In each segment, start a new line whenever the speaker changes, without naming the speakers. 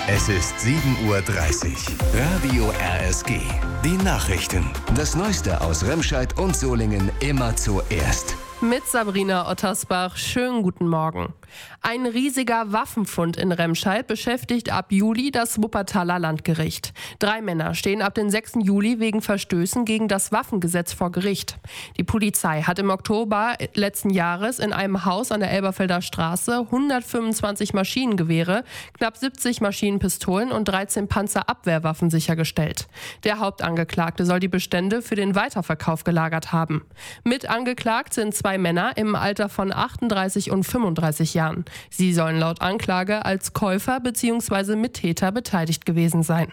Es ist 7:30 Uhr. Radio RSG. Die Nachrichten. Das Neueste aus Remscheid und Solingen immer zuerst.
Mit Sabrina Ottersbach. Schönen guten Morgen. Ein riesiger Waffenfund in Remscheid beschäftigt ab Juli das Wuppertaler Landgericht. 3 Männer stehen ab dem 6. Juli wegen Verstößen gegen das Waffengesetz vor Gericht. Die Polizei hat im Oktober letzten Jahres in einem Haus an der Elberfelder Straße 125 Maschinengewehre, knapp 70 Maschinenpistolen und 13 Panzerabwehrwaffen sichergestellt. Der Hauptangeklagte soll die Bestände für den Weiterverkauf gelagert haben. Mit angeklagt sind 2 Männer im Alter von 38 und 35 Jahren. Sie sollen laut Anklage als Käufer bzw. Mittäter beteiligt gewesen sein.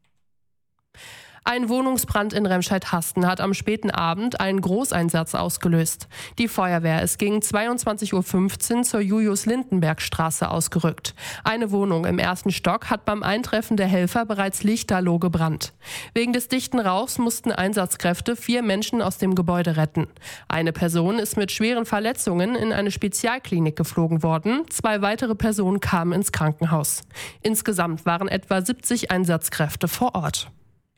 Ein Wohnungsbrand in Remscheid-Hasten hat am späten Abend einen Großeinsatz ausgelöst. Die Feuerwehr ist gegen 22:15 Uhr zur Julius-Lindenberg-Straße ausgerückt. Eine Wohnung im 1. Stock hat beim Eintreffen der Helfer bereits lichterloh gebrannt. Wegen des dichten Rauchs mussten Einsatzkräfte 4 Menschen aus dem Gebäude retten. Eine Person ist mit schweren Verletzungen in eine Spezialklinik geflogen worden. 2 weitere Personen kamen ins Krankenhaus. Insgesamt waren etwa 70 Einsatzkräfte vor Ort.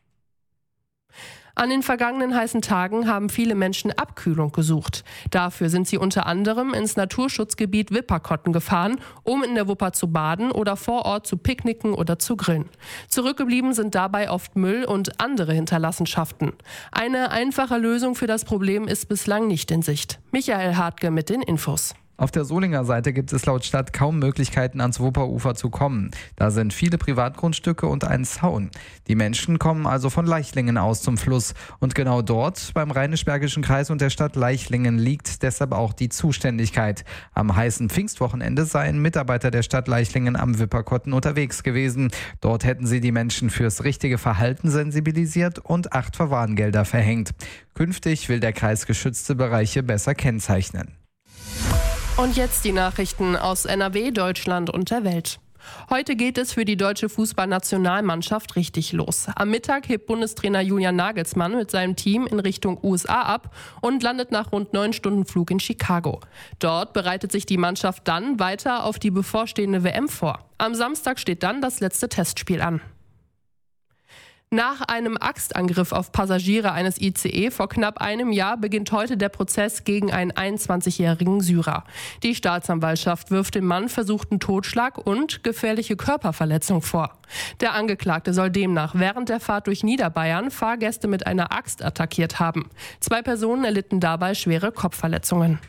An den vergangenen heißen Tagen haben viele Menschen Abkühlung gesucht. Dafür sind sie unter anderem ins Naturschutzgebiet Wipperkotten gefahren, um in der Wupper zu baden oder vor Ort zu picknicken oder zu grillen. Zurückgeblieben sind dabei oft Müll und andere Hinterlassenschaften. Eine einfache Lösung für das Problem ist bislang nicht in Sicht. Michael Hartke mit den Infos.
Auf der Solinger Seite gibt es laut Stadt kaum Möglichkeiten, ans Wupperufer zu kommen. Da sind viele Privatgrundstücke und ein Zaun. Die Menschen kommen also von Leichlingen aus zum Fluss. Und genau dort, beim Rheinisch-Bergischen Kreis und der Stadt Leichlingen, liegt deshalb auch die Zuständigkeit. Am heißen Pfingstwochenende seien Mitarbeiter der Stadt Leichlingen am Wipperkotten unterwegs gewesen. Dort hätten sie die Menschen fürs richtige Verhalten sensibilisiert und 8 Verwarngelder verhängt. Künftig will der Kreis geschützte Bereiche besser kennzeichnen.
Und jetzt die Nachrichten aus NRW, Deutschland und der Welt. Heute geht es für die deutsche Fußballnationalmannschaft richtig los. Am Mittag hebt Bundestrainer Julian Nagelsmann mit seinem Team in Richtung USA ab und landet nach rund 9 Stunden Flug in Chicago. Dort bereitet sich die Mannschaft dann weiter auf die bevorstehende WM vor. Am Samstag steht dann das letzte Testspiel an. Nach einem Axtangriff auf Passagiere eines ICE vor knapp einem Jahr beginnt heute der Prozess gegen einen 21-jährigen Syrer. Die Staatsanwaltschaft wirft dem Mann versuchten Totschlag und gefährliche Körperverletzung vor. Der Angeklagte soll demnach während der Fahrt durch Niederbayern Fahrgäste mit einer Axt attackiert haben. 2 Personen erlitten dabei schwere Kopfverletzungen.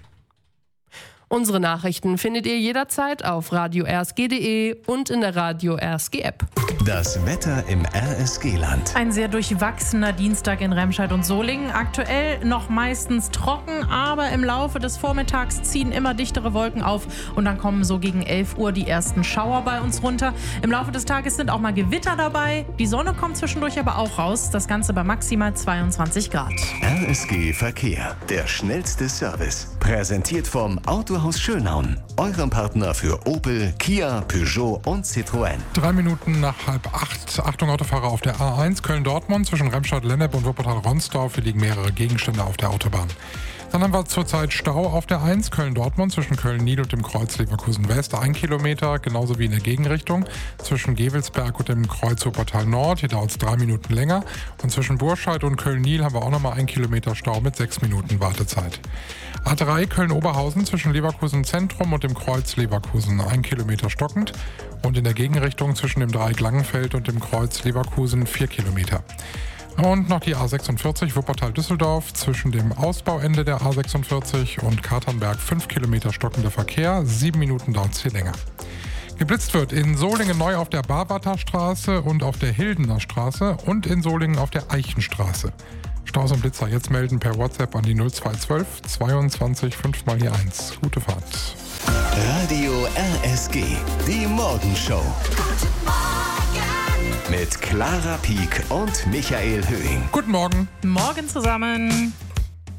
Unsere Nachrichten findet ihr jederzeit auf radio-rsg.de und in der Radio RSG App.
Das Wetter im RSG-Land.
Ein sehr durchwachsener Dienstag in Remscheid und Solingen. Aktuell noch meistens trocken, aber im Laufe des Vormittags ziehen immer dichtere Wolken auf und dann kommen so gegen 11 Uhr die ersten Schauer bei uns runter. Im Laufe des Tages sind auch mal Gewitter dabei. Die Sonne kommt zwischendurch aber auch raus. Das Ganze bei maximal 22 Grad.
RSG Verkehr, der schnellste Service. Präsentiert vom Autohaus Schönhaun, eurem Partner für Opel, Kia, Peugeot und Citroën.
3 Minuten nach 7:30. Achtung Autofahrer auf der A1 Köln-Dortmund zwischen Remscheid-Lennep und Wuppertal-Ronsdorf. Hier liegen mehrere Gegenstände auf der Autobahn. Dann haben wir zurzeit Stau auf der 1 Köln-Dortmund zwischen Köln-Nied und dem Kreuz Leverkusen-West. 1 Kilometer, genauso wie in der Gegenrichtung. Zwischen Gevelsberg und dem Kreuz Wuppertal-Nord. Hier dauert es 3 Minuten länger. Und zwischen Burscheid und Köln-Niel haben wir auch nochmal 1 Kilometer Stau mit 6 Minuten Wartezeit. A3 Köln-Oberhausen zwischen Leverkusen-Zentrum und dem Kreuz Leverkusen. 1 Kilometer stockend. Und in der Gegenrichtung zwischen dem Dreieck Langenfeld und dem Kreuz Leverkusen 4 Kilometer. Und noch die A46 Wuppertal-Düsseldorf zwischen dem Ausbauende der A46 und Katernberg 5 Kilometer stockender Verkehr. 7 Minuten dauert es hier länger. Geblitzt wird in Solingen neu auf der Barwarter Straße und auf der Hildener Straße und in Solingen auf der Eichenstraße. Staus und Blitzer jetzt melden per WhatsApp an die 0212 22 5 mal hier 1. Gute Fahrt.
Radio RSG, die Morgenshow. Mit Clara Pieck und Michael Höhing.
Guten Morgen.
Morgen zusammen.